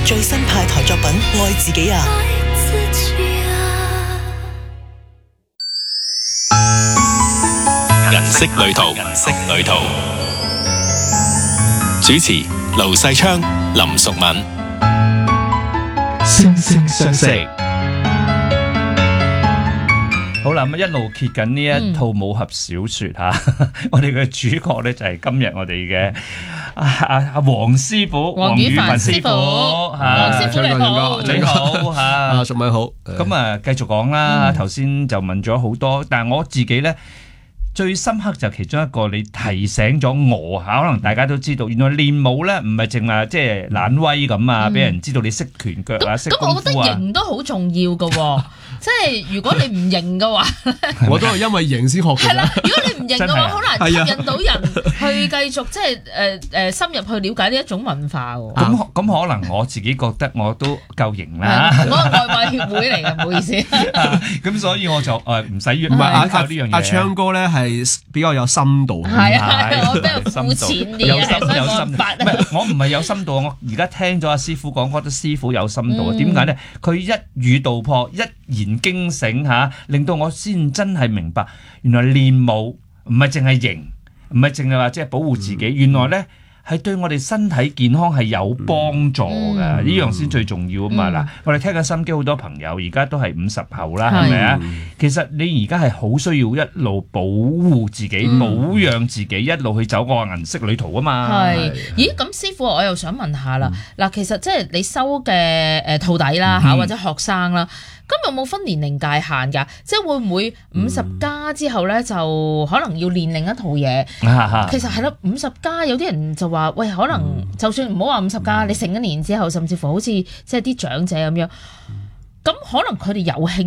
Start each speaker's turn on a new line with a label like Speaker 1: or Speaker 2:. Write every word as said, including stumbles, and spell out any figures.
Speaker 1: 最新派台作品《愛自己》啊！
Speaker 2: 銀色旅途，銀色旅途。主持：盧世昌、林淑敏。星聲相識。
Speaker 3: 好啦，咁一路揭緊呢一套武俠小說吓，嗯、我哋嘅主角咧就係今日我哋嘅阿阿阿黃師傅，黃宇凡師傅，
Speaker 4: 黃師傅你好，
Speaker 3: 你好吓，
Speaker 4: 阿淑敏好。
Speaker 3: 咁啊，繼續講啦。頭先就問咗好多，但係我自己咧最深刻就其中一個，你提醒咗我吓，可能大家都知道，原來練武咧唔係淨係即係懶威咁啊，俾人知道你識拳腳啊，識功夫啊。
Speaker 5: 咁我覺得型都好重要噶。即係如果你唔型嘅話，
Speaker 4: 我都係因為型先學嘅。係啦，
Speaker 5: 如果你唔型嘅話，好難吸引到人去繼續即係誒誒深入去了解呢一種文化喎。
Speaker 3: 咁咁可能我自己覺得我都夠型啦。
Speaker 5: 我係外賣協會嚟嘅，唔好意思。
Speaker 3: 咁所以我就誒唔使
Speaker 4: 唔係阿
Speaker 3: 靠呢樣嘢。
Speaker 4: 阿昌哥咧係比較有深度。
Speaker 5: 係啊，我比較膚淺啲
Speaker 3: 有深
Speaker 5: 嘅，
Speaker 3: 有深度。唔係我唔係有深度，我而家聽咗阿師傅講，覺得師傅有深度。點解咧？佢一語道破，一言驚醒吓，令到我先真係明白，原來練武唔係淨係型，唔係淨係話即係保護自己，嗯、原來咧係對我哋身體健康係有幫助嘅，呢、嗯、樣先最重要啊嘛！嗱、嗯，我哋聽緊心機好多朋友而家都係五十後啦，係咪啊？其實你而家係好需要一路保護自己、嗯、保養自己，一路去走個銀色旅途啊嘛。
Speaker 5: 係，咦？咁師傅我又想問下啦，嗱、嗯，其實即係你收嘅誒徒弟啦嚇，嗯、或者學生啦。咁有冇分年齡界限㗎？即係會唔會五十加之後咧，就可能要練另一套嘢？
Speaker 3: 嗯、
Speaker 5: 其實係咯，五十加有啲人就話，喂，可能就算唔好話五十加，你成一年之後，甚至乎好似即係啲長者咁樣，咁可能佢哋有興